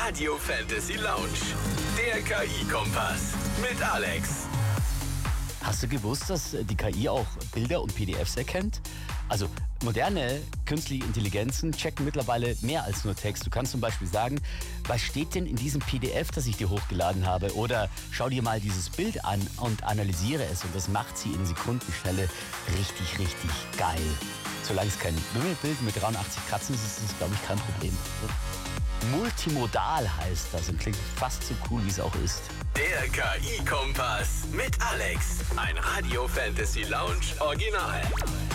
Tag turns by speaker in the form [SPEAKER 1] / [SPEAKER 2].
[SPEAKER 1] Radio Fantasy Lounge. Der KI-Kompass mit Alex.
[SPEAKER 2] Hast du gewusst, dass die KI auch Bilder und PDFs erkennt? Also moderne künstliche Intelligenzen checken mittlerweile mehr als nur Text. Du kannst zum Beispiel sagen, was steht denn in diesem PDF, das ich dir hochgeladen habe? Oder schau dir mal dieses Bild an und analysiere es. Und das macht sie in Sekundenschnelle richtig, richtig geil. Solange es kein Wimmelbild mit 83 Kratzen ist, ist das, glaube ich, kein Problem. Multimodal heißt das und klingt fast so cool, wie es auch ist.
[SPEAKER 1] Der KI-Kompass mit Alex. Ein Radio Fantasy Lounge Original.